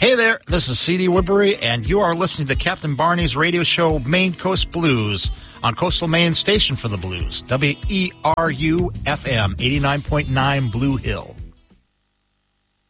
Hey there, this is C.D. Woodbury, and you are listening to Captain Barney's radio show, Maine Coast Blues, on Coastal Maine Station for the Blues, WERU-FM 89.9 Blue Hill.